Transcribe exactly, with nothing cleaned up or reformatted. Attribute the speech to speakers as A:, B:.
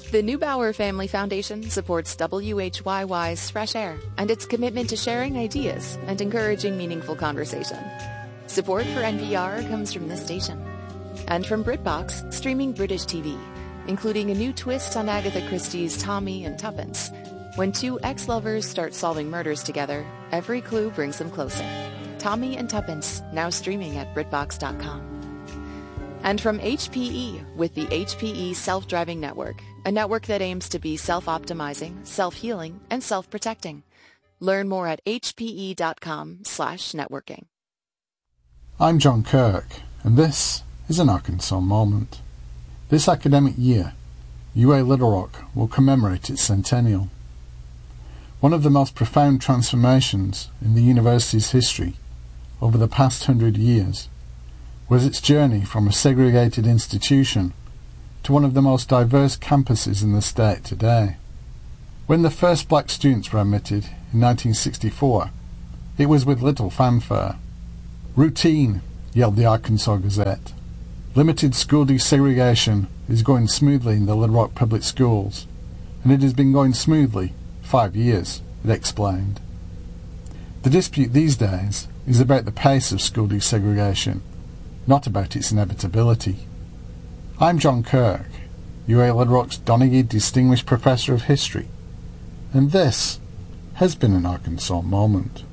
A: The Neubauer Family Foundation supports W H Y Y's Fresh Air and its commitment to sharing ideas and encouraging meaningful conversation. Support for N P R comes from this station and from BritBox, streaming British T V, including a new twist on Agatha Christie's Tommy and Tuppence. When two ex-lovers start solving murders together, every clue brings them closer. Tommy and Tuppence, now streaming at BritBox dot com. And from H P E with the H P E Self-Driving Network, a network that aims to be self-optimizing, self-healing, and self-protecting. Learn more at H P E dot com slash networking.
B: I'm John Kirk, and this is an Arkansas Moment. This academic year, U A Little Rock will commemorate its centennial. One of the most profound transformations in the university's history over the past hundred years was its journey from a segregated institution to one of the most diverse campuses in the state today. When the first black students were admitted in nineteen sixty-four, it was with little fanfare. Routine, yelled the Arkansas Gazette. Limited school desegregation is going smoothly in the Little Rock public schools, and it has been going smoothly five years, it explained. The dispute these days is about the pace of school desegregation, not about its inevitability. I'm John Kirk, U A Little Rock's Donaghy Distinguished Professor of History, and this has been an Arkansas Moment.